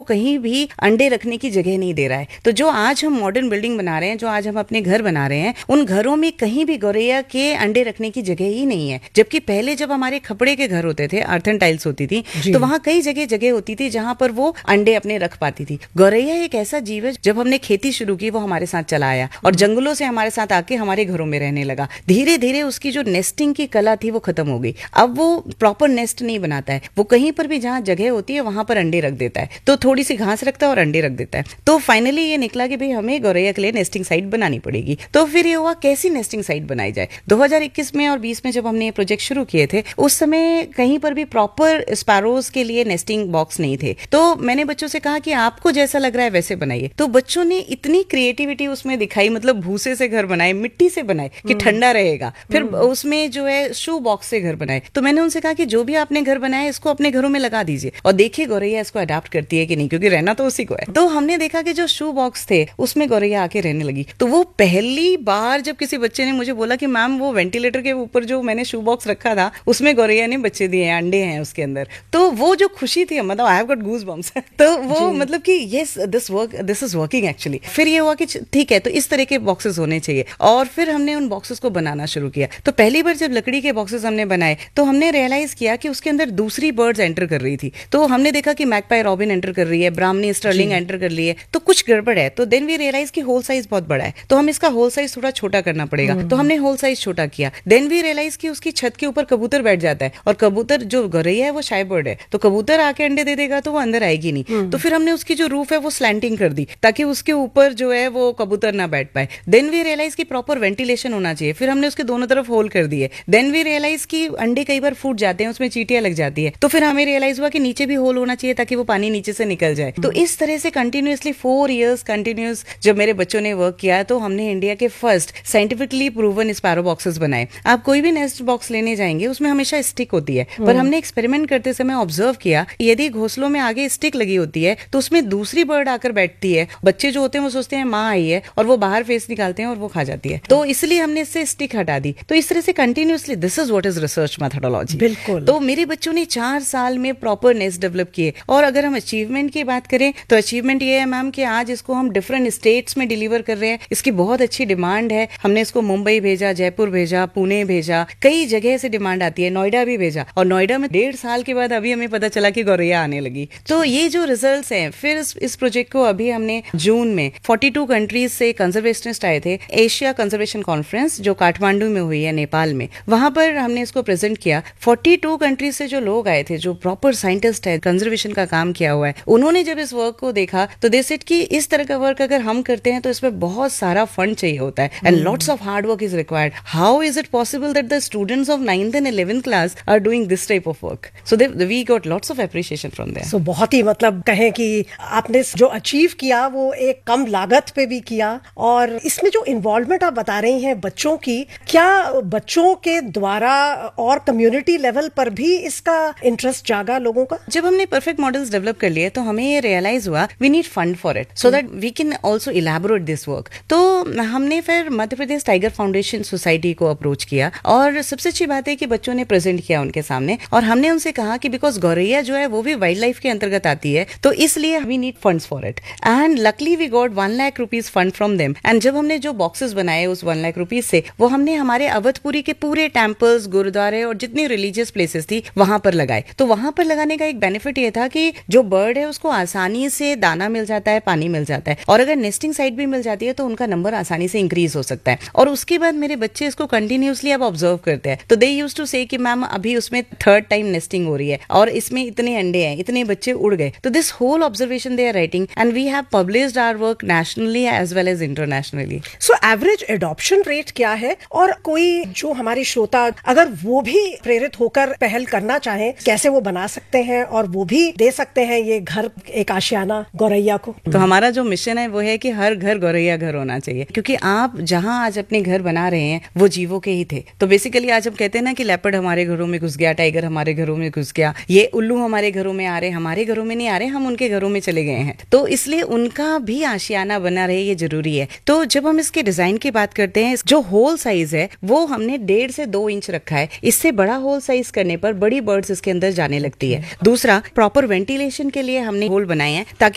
कहीं भी अंडे रखने की जगह नहीं दे रहा है। तो जो आज हम मॉडर्न बिल्डिंग बना रहे हैं, जो आज हम अपने घर बना रहे हैं, उन घरों में कहीं भी गौरैया के अंडे रखने की जगह ही नहीं है। जबकि पहले जब हमारे खपड़े के घर होते थे, अर्थन टाइल्स होती थी, तो वहां कई जगह होती थी जहां पर वो अंडे अपने रख पाती थी। गौरैया एक ऐसा जीव है, जब हमने खेती शुरू की वो हमारे साथ चला आया और जंगलों से हमारे साथ आके हमारे घरों में रहने लगा। धीरे धीरे उसकी जो नेस्टिंग की कला थी वो खत्म हो गई। अब वो प्रॉपर नेस्ट नहीं बनाता है, वो कहीं पर भी जहां जगह होती है वहां पर अंडे रख देता है। तो थोड़ी सी घास रखता है और अंडे रख देता है। तो फाइनली ये निकला कि भाई हमें गौरैया के लिए नेस्टिंग साइट बनानी पड़ेगी। तो फिर ये हुआ कैसी नेस्टिंग साइट बनाई जाए। 2021 में और 20 में जब हमने ये प्रोजेक्ट शुरू किए थे, उस समय कहीं पर भी प्रॉपर स्पैरोज के लिए नेस्टिंग बॉक्स नहीं थे। तो मैंने बच्चों से कहा कि आपको जैसा लग रहा है वैसे बनाइए। तो बच्चों ने इतनी क्रिएटिविटी उसमें दिखाई, मतलब भूसे से घर बनाए, मिट्टी से बनाए कि ठंडा रहेगा। फिर उसमें जो है शू बॉक्स से घर बनाए। तो मैंने उनसे कहा कि जो भी आपने घर बनाया इसको अपने घरों में लगा दीजिए और देखिए गौरैया इसको अडॉप्ट करती है कि नहीं, क्योंकि रहना तो उसी को है। तो हमने देखा कि जो शू बॉक्स थे उसमें गौरैया आके रहने लगी। तो वो पहली बार जब किसी बच्चे ने मुझे बोला कि मैम वो वेंटिलेटर के ऊपर जो मैंने शू बॉक्स रखा था उसमें गौरैया ने बच्चे दिए हैं, अंडे हैं उसके अंदर, तो वो जो खुशी थी, मतलब I have got goose bumps. तो वो मतलब कि yes this is working actually. फिर ये हुआ कि ठीक है, तो इस तरह के बॉक्सेस होने चाहिए और फिर हमने उन बॉक्सेस को बनाना शुरू किया। तो पहली बार जब लकड़ी के बॉक्सेस हमने बनाए तो हमने रियलाइज किया कि उसके अंदर दूसरी बर्ड्स एंटर कर रही थी। तो हमने देखा कि मैगपाई रॉबिन एंटर कर रही है, ब्राह्मणी स्टर्लिंग एंटर कर रही है, तो कुछ गड़बड़ है। तो देन वी रियलाइज कि होल साइज बहुत बड़ा है, तो हम इसका होल साइज थोड़ा छोटा करना पड़ेगा। तो हमने होल साइज छोटा किया। देन वी रियलाइज कि उसकी छत के ऊपर कबूतर बैठ जाता है और कबूतर जो गौरैया है वो शाय बर्ड है, तो कबूतर आके अंडे दे देगा तो वो अंदर आएगी नहीं। तो फिर हमने उसकी जो रूफ है वो स्लैंटिंग कर दी ताकि उसके ऊपर जो है वो कबूतर ना बैठ पाए। देन वी रियलाइज कि प्रॉपर वेंटिलेशन होना चाहिए। फिर हमने उसके दोनों तरफ होल कर दिए। देन वी रियलाइज कि अंडे कई बार फूट जाते हैं, उसमें चींटियां लग जाती है, तो फिर हमें रियलाइज हुआ कि नीचे भी होल होना चाहिए ताकि वो पानी नीचे से निकल जाए। तो इस तरह से कंटिन्यूअसली 4 years कंटिन्यूअस जब मेरे बच्चों ने वर्क किया तो हमने इंडिया के first scientifically proven sparrow boxes बनाए। आप कोई भी नेस्ट बॉक्स लेने जाएंगे उसमें हमेशा स्टिक होती है, पर हमने एक्सपेरिमेंट करते समय ऑब्जर्व किया यदि घोंसलों में आगे स्टिक लगी होती है तो उसमें दूसरी बर्ड आकर बैठती है। बच्चे जो होते हैं वो सोचते हैं माँ आई है और वो बाहर फेस निकालते हैं और वो खा जाती है। तो इसलिए हमने इससे स्टिक हटा दी। तो इस तरह से continuously this is what is research methodology. बिल्कुल। तो मेरे बच्चों ने 4 साल में प्रॉपर नेस्ट डेवलप किए। और अगर हम अचीवमेंट की बात करें तो अचीवमेंट ये है मैम कि आज इसको हम डिफरेंट स्टेट्स में डिलीवर कर रहे हैं। इसकी बहुत अच्छी डिमांड है। हमने इसको मुंबई भेजा, जयपुर भेजा, पुणे भेजा, कई जगह से डिमांड आती है, नोएडा भी भेजा। और नोएडा में 1.5 साल के बाद अभी हमें पता चला कि गौरैया आने लगी। तो ये जो रिजल्ट्स हैं, फिर इस प्रोजेक्ट को अभी हमने जून में 42 कंट्रीज से कंजर्वेशनिस्ट आए थे, एशिया कंजर्वेशन कॉन्फ्रेंस जो काठमांडू में हुई है नेपाल में, वहां पर हमने इसको प्रेजेंट किया। 42 कंट्रीज से जो लोग आए थे, जो प्रॉपर साइंटिस्ट है, कंजर्वेशन का काम किया हुआ है, उन्होंने जब इस वर्क को देखा तो दे सेड कि इस तरह का वर्क अगर हम करते हैं तो इसमें बहुत सारा फंड चाहिए होता है and lots of hard work is required. How is it possible that the students of 9th and 11th class are doing this type of work? So we got lots of appreciation from there. सो बहुत ही मतलब कहें कि आपने जो achieve किया वो एक कम लागत पे भी किया। और इसमें जो इन्वॉल्वमेंट आप बता रही हैं बच्चों की, क्या बच्चों के द्वारा और कम्युनिटी लेवल पर भी इसका इंटरेस्ट जागा लोगों का? जब हमने परफेक्ट मॉडल्स डेवलप कर लिए तो हमें ये रियलाइज हुआ we need fund for it so that we can also elaborate this work. तो हमने फिर Madhya Pradesh tiger foundation society को अप्रोच किया और सबसे अच्छी बात है कि बच्चों ने प्रेजेंट किया उनके सामने और हमने उनसे कहा कि बिकॉज गौरैया जो है वो भी वाइल्ड लाइफ के अंतर्गत आती है तो इसलिए we need funds for it and luckily we got 1 lakh rupees fund from them. And जब हमने जो बॉक्सेस बनाए उस 1 लाख रुपीज से वो हमने हमारे अवधपुरी के पूरे टेम्पल्स, गुरुद्वारे और जितनी रिलीजियस प्लेसेस थी वहां पर लगाए। तो वहां पर लगाने का एक बेनिफिट ये था कि जो बर्ड है उसको आसानी से दाना मिल जाता है, पानी मिल जाता है और अगर नेस्टिंग साइट भी मिल जाती है तो उनका नंबर आसानी से इंक्रीज हो सकता है। और उसके बाद मेरे बच्चे इसको कंटिन्यूअसली अब ऑब्जर्व करते हैं तो दे यूज्ड टू से कि मैम अभी उसमें 3rd टाइम नेस्टिंग हो रही है और इसमें इतने अंडे हैं, इतने बच्चे उड़ गए। तो this whole observation they are writing and we have published our work nationally as well as internationally. So average adoption rate क्या है? और कोई जो हमारे श्रोता अगर वो भी प्रेरित होकर पहल करना चाहें, कैसे वो बना सकते हैं और वो भी दे सकते हैं ये घर, एक आशियाना गौरैया को? तो हमारा जो मिशन है वो है कि हर घर गौरैया घर होना चाहिए, क्योंकि आप जहां आज अपने घर बना रहे हैं वो जीवों के ही थे। तो बेसिकली आज हम कहते हैं ना कि लेपर्ड हमारे घरों में घुस गया, टाइगर हमारे घरों में घुस गया, ये उल्लू हमारे घरों में आ रहे, हमारे घरों में नहीं आ रहे, हम उनके घरों में चले गए हैं। तो इसलिए उनका भी आशियाना बना रहे ये जरूरी है। तो जब हम इसके डिजाइन की बात करते हैं, जो होल साइज है वो हमने 1.5 से 2 इंच रखा है। इससे बड़ा होल साइज करने पर बड़ी बर्ड्स इसके अंदर जाने लगती है। दूसरा, प्रॉपर वेंटिलेशन के लिए हमने होल बनाए हैं ताकि